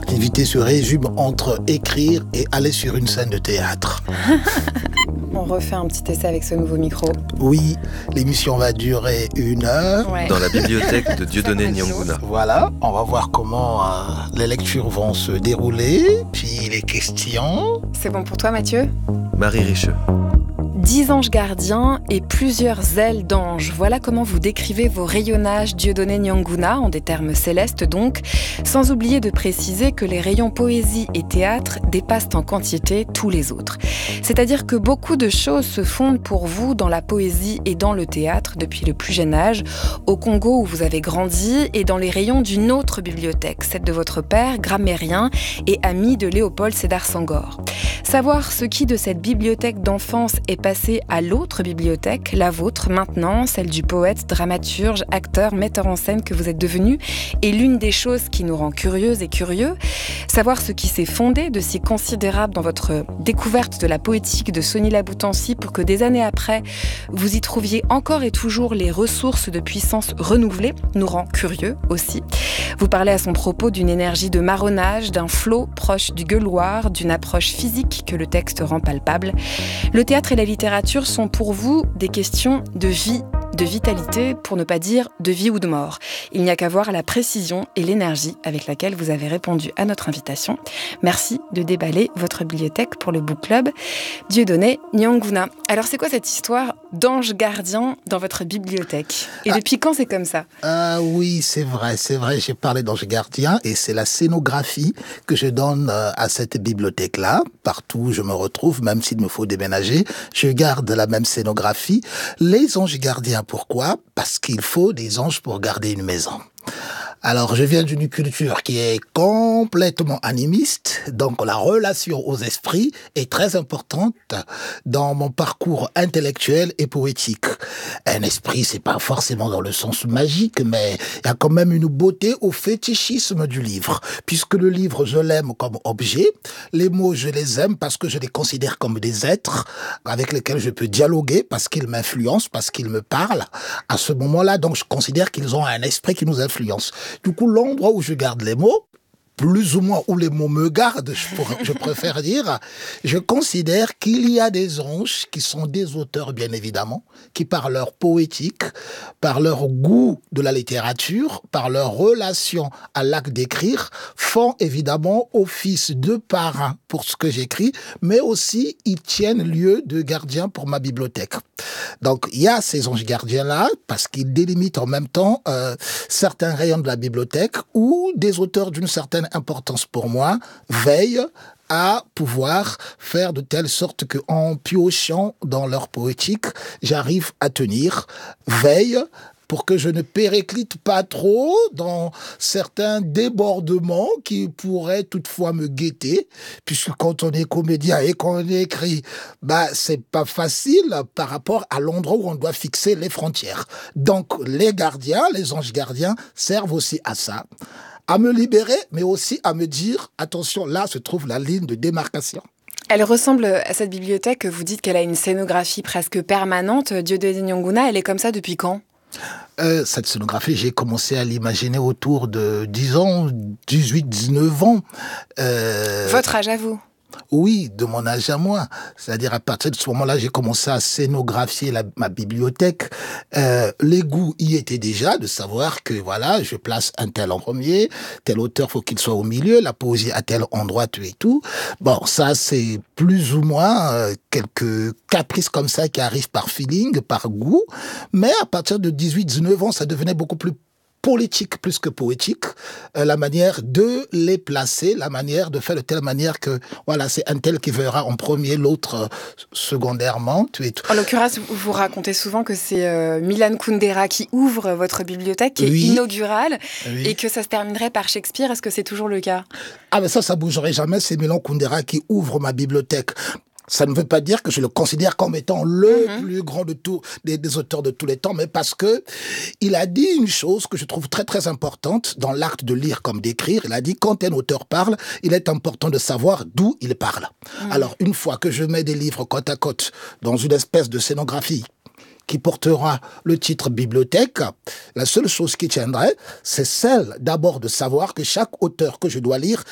activité se résume entre écrire et aller sur une scène de théâtre. On refait un petit essai avec ce nouveau micro. Oui, l'émission va durer 1 heure. Ouais. Dans la bibliothèque de Dieudonné Nyanguna. Voilà, on va voir comment les lectures vont se dérouler, puis les questions. C'est bon pour toi, Mathieu ? Marie Richeux. 10 anges gardiens et plusieurs ailes d'anges. Voilà comment vous décrivez vos rayonnages Dieudonné Nyanguna, en des termes célestes donc, sans oublier de préciser que les rayons poésie et théâtre dépassent en quantité tous les autres. C'est-à-dire que beaucoup de choses se fondent pour vous dans la poésie et dans le théâtre depuis le plus jeune âge, au Congo où vous avez grandi et dans les rayons d'une autre bibliothèque, celle de votre père, grammairien et ami de Léopold Sédar Senghor. Savoir ce qui de cette bibliothèque d'enfance est passé à l'autre bibliothèque, la vôtre maintenant, celle du poète, dramaturge, acteur, metteur en scène que vous êtes devenu, est l'une des choses qui nous rend curieuses et curieux. Savoir ce qui s'est fondé de si considérable dans votre découverte de la poétique de Sony Laboutancy pour que des années après, vous y trouviez encore et toujours les ressources de puissance renouvelées, nous rend curieux aussi. Vous parlez à son propos d'une énergie de marronnage, d'un flot proche du gueuloir, d'une approche physique que le texte rend palpable. Le théâtre et la littérature sont pour vous des questions de vie, de vitalité, pour ne pas dire de vie ou de mort. Il n'y a qu'à voir la précision et l'énergie avec laquelle vous avez répondu à notre invitation. Merci de déballer votre bibliothèque pour le Book Club. Dieudonné Nyanguna. Alors c'est quoi cette histoire d'ange gardien dans votre bibliothèque ? Et depuis quand c'est comme ça ? Oui, c'est vrai, j'ai parlé d'ange gardien et c'est la scénographie que je donne à cette bibliothèque-là. Partout où je me retrouve, même s'il me faut déménager, je garde la même scénographie. Les anges gardiens, pourquoi ? Parce qu'il faut des anges pour garder une maison. Alors, je viens d'une culture qui est complètement animiste, donc la relation aux esprits est très importante dans mon parcours intellectuel et poétique. Un esprit, c'est pas forcément dans le sens magique, mais il y a quand même une beauté au fétichisme du livre, puisque le livre, je l'aime comme objet, les mots, je les aime parce que je les considère comme des êtres avec lesquels je peux dialoguer, parce qu'ils m'influencent, parce qu'ils me parlent. À ce moment-là, donc, je considère qu'ils ont un esprit qui nous influence. Du coup, l'endroit où je garde les mots, plus ou moins où les mots me gardent, je préfère dire, je considère qu'il y a des anges qui sont des auteurs, bien évidemment, qui par leur poétique, par leur goût de la littérature, par leur relation à l'acte d'écrire, font évidemment office de parrain pour ce que j'écris, mais aussi ils tiennent lieu de gardien pour ma bibliothèque. Donc il y a ces anges gardiens-là, parce qu'ils délimitent en même temps certains rayons de la bibliothèque où des auteurs d'une certaine importance pour moi veillent à pouvoir faire de telle sorte que en piochant dans leur poétique, j'arrive à tenir veille pour que je ne périclite pas trop dans certains débordements qui pourraient toutefois me guetter, puisque quand on est comédien et qu'on écrit, c'est pas facile par rapport à l'endroit où on doit fixer les frontières. Donc les gardiens, les anges gardiens servent aussi à ça, à me libérer, mais aussi à me dire, attention, là se trouve la ligne de démarcation. Elle ressemble à cette bibliothèque, vous dites qu'elle a une scénographie presque permanente. Dieudonné Nyanguna, elle est comme ça depuis quand ? Cette scénographie, j'ai commencé à l'imaginer autour de 10 ans, 18, 19 ans. Votre âge à vous ? Oui, de mon âge à moi. C'est-à-dire, à partir de ce moment-là, j'ai commencé à scénographier ma bibliothèque. Les goûts y étaient déjà, de savoir que, voilà, je place un tel en premier, tel auteur, faut qu'il soit au milieu, la poésie à tel endroit, tout et tout. Bon, ça, c'est plus ou moins quelques caprices comme ça qui arrivent par feeling, par goût. Mais à partir de 18, 19 ans, ça devenait beaucoup plus politique plus que poétique, la manière de les placer, la manière de faire de telle manière que, voilà, c'est un tel qui verra en premier, l'autre secondairement, tout et tout. En l'occurrence, vous racontez souvent que c'est Milan Kundera qui ouvre votre bibliothèque, qui est inaugurale, et que ça se terminerait par Shakespeare. Est-ce que c'est toujours le cas ? Ah, mais ça bougerait jamais, c'est Milan Kundera qui ouvre ma bibliothèque. Ça ne veut pas dire que je le considère comme étant le plus grand de tous, des auteurs de tous les temps, mais parce que il a dit une chose que je trouve très très importante dans l'acte de lire comme d'écrire. Il a dit, quand un auteur parle, il est important de savoir d'où il parle. Alors, une fois que je mets des livres côte à côte dans une espèce de scénographie qui portera le titre bibliothèque, la seule chose qui tiendrait, c'est celle d'abord de savoir que chaque auteur que je dois lire